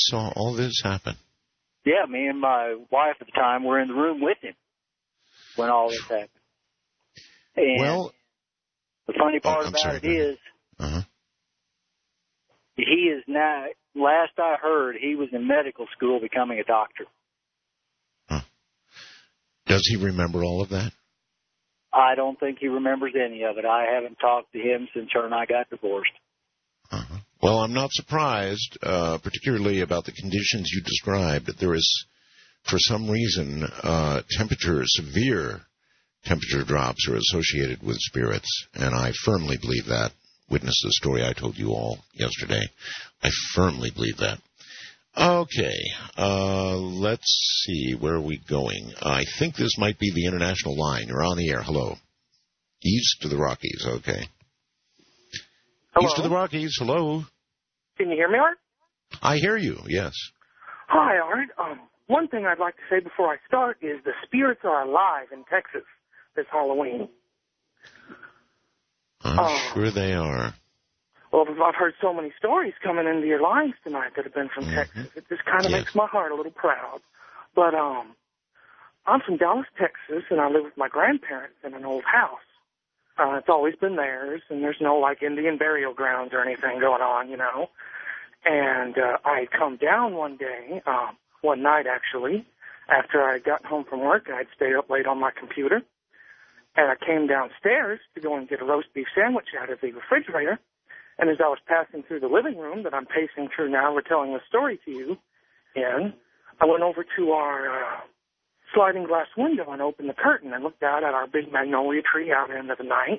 saw all this happen? Yeah, me and my wife at the time were in the room with him when all this happened. And well, the funny part about it is, he is now, last I heard, he was in medical school becoming a doctor. Huh. Does he remember all of that? I don't think he remembers any of it. I haven't talked to him since her and I got divorced. Well, I'm not surprised, particularly about the conditions you described. There is, for some reason, severe temperature drops are associated with spirits, and I firmly believe that. Witness the story I told you all yesterday. I firmly believe that. Okay, let's see. Where are we going? I think this might be the international line. You're on the air. Hello. East of the Rockies. Okay. Hello? East of the Rockies. Hello. Can you hear me, Art? I hear you, yes. Hi, Art. One thing I'd like to say before I start is the spirits are alive in Texas this Halloween. I'm sure they are. Well, I've heard so many stories coming into your lines tonight that have been from Texas. It just kind of makes my heart a little proud. But I'm from Dallas, Texas, and I live with my grandparents in an old house. It's always been theirs, and there's no, like, Indian burial grounds or anything going on, you know. And I had come down one night, actually, after I had gotten home from work, and I'd stayed up late on my computer. And I came downstairs to go and get a roast beef sandwich out of the refrigerator. And as I was passing through the living room that I'm pacing through now, we're telling the story to you in, I went over to our sliding glass window and opened the curtain and looked out at our big magnolia tree out into the night.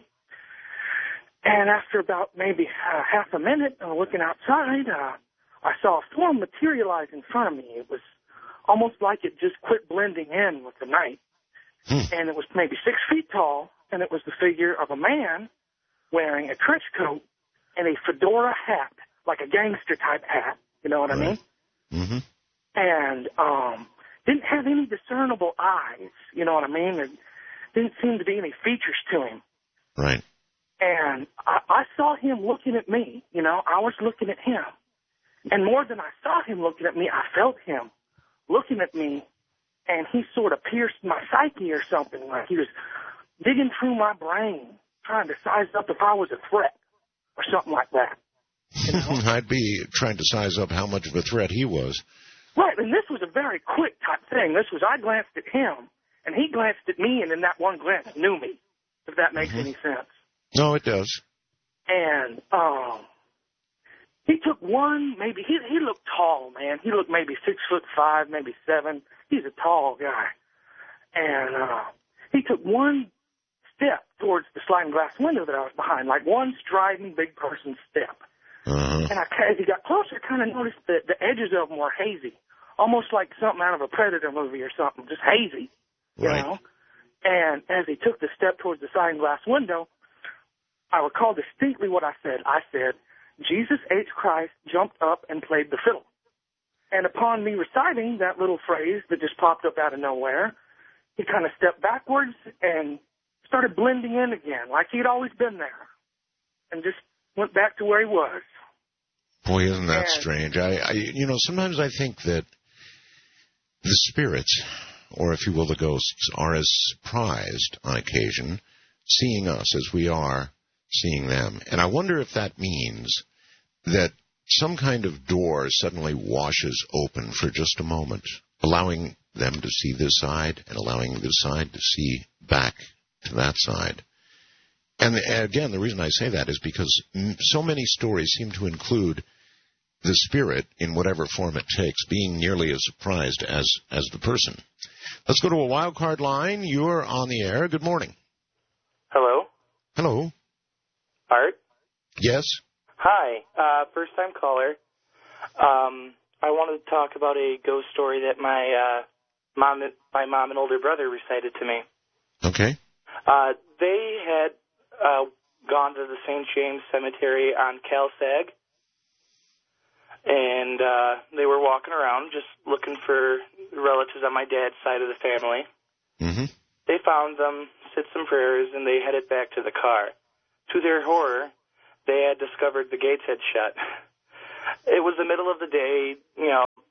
And after about maybe half a minute looking outside, I saw a form materialize in front of me. It was almost like it just quit blending in with the night. And it was maybe 6 feet tall, and it was the figure of a man wearing a trench coat and a fedora hat, like a gangster-type hat, you know what I mean? Mm-hmm. And didn't have any discernible eyes, you know what I mean? There didn't seem to be any features to him. Right. And I saw him looking at me, you know, I was looking at him. And more than I saw him looking at me, I felt him looking at me, and he sort of pierced my psyche or something, like he was digging through my brain, trying to size up if I was a threat or something like that. You know? I'd be trying to size up how much of a threat he was. Right, and this was a very quick type thing. I glanced at him, and he glanced at me, and in that one glance knew me, if that makes any sense. No, it does. And he took one, maybe, he looked tall, man. He looked maybe 6'5", maybe 7. He's a tall guy. And he took one step towards the sliding glass window that I was behind, like one striding big person step. And as he got closer, I kind of noticed that the edges of them were hazy, almost like something out of a Predator movie or something, just hazy, you know? And as he took the step towards the sliding glass window, I recall distinctly what I said. I said, Jesus H. Christ jumped up and played the fiddle. And upon me reciting that little phrase that just popped up out of nowhere, he kind of stepped backwards and started blending in again, like he'd always been there, and just went back to where he was. Boy, isn't that strange? Sometimes I think that the spirits, or if you will, the ghosts, are as surprised on occasion seeing us as we are seeing them. And I wonder if that means that some kind of door suddenly washes open for just a moment, allowing them to see this side and allowing this side to see back to that side. And again, the reason I say that is because so many stories seem to include the spirit, in whatever form it takes, being nearly as surprised as the person. Let's go to a wild card line. You're on the air. Good morning. Hello? Hello. Art? Yes? Hi. First-time caller. I wanted to talk about a ghost story that my mom and older brother recited to me. Okay. They had gone to the St. James Cemetery on Calsag, and they were walking around just looking for relatives on my dad's side of the family. Mm-hmm. They found them, said some prayers, and they headed back to the car. To their horror, they had discovered the gates had shut. It was the middle of the day,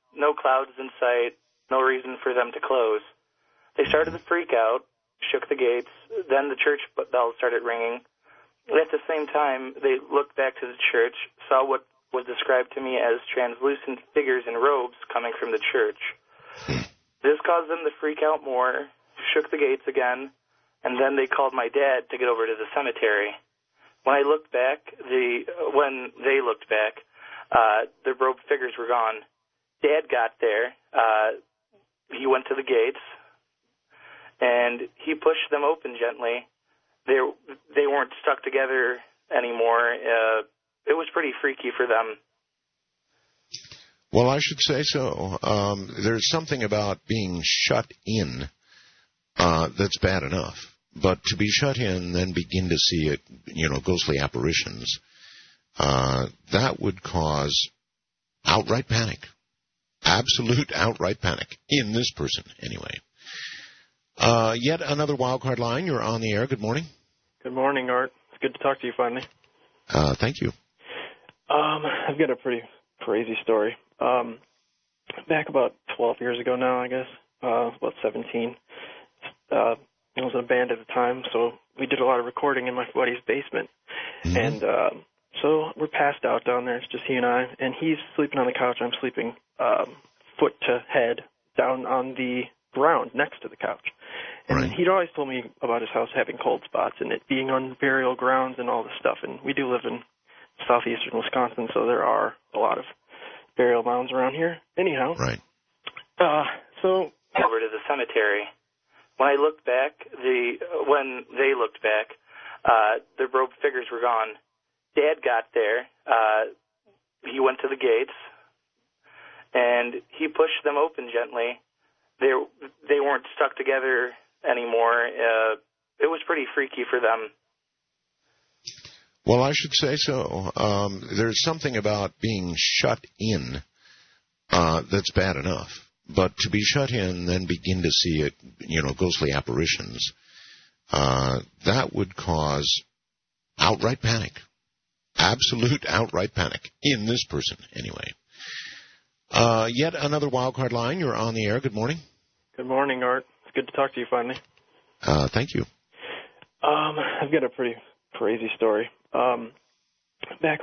clouds in sight, no reason for them to close. They started to freak out, shook the gates, then the church bells started ringing. At the same time, they looked back to the church, saw what was described to me as translucent figures in robes coming from the church. This caused them to freak out more, shook the gates again, and then they called my dad to get over to the cemetery. When they looked back, the robed figures were gone. Dad got there. He went to the gates, and he pushed them open gently. They weren't stuck together anymore. It was pretty freaky for them. Well, I should say so. There's something about being shut in that's bad enough. But to be shut in, then begin to see ghostly apparitions, that would cause outright panic. Absolute outright panic. In this person, anyway. Yet another wildcard line. You're on the air. Good morning. Good morning, Art. It's good to talk to you finally. Thank you. I've got a pretty crazy story. Back about 12 years ago now, I guess, about 17. I was in a band at the time, so we did a lot of recording in my buddy's basement. Mm-hmm. And so we're passed out down there. It's just he and I. And he's sleeping on the couch. I'm sleeping foot to head down on the ground next to the couch. And right. He'd always told me about his house having cold spots and it being on burial grounds and all this stuff. And we do live in southeastern Wisconsin, so there are a lot of burial mounds around here. Anyhow. Right. So over to the cemetery. When they looked back, the robed figures were gone. Dad got there. He went to the gates, and he pushed them open gently. They weren't stuck together anymore. It was pretty freaky for them. Well, I should say so. There's something about being shut in that's bad enough. But to be shut in, then begin to see ghostly apparitions, that would cause outright panic. Absolute outright panic. In this person, anyway. Yet another wildcard line. You're on the air. Good morning. Good morning, Art. It's good to talk to you finally. Thank you. I've got a pretty crazy story. Back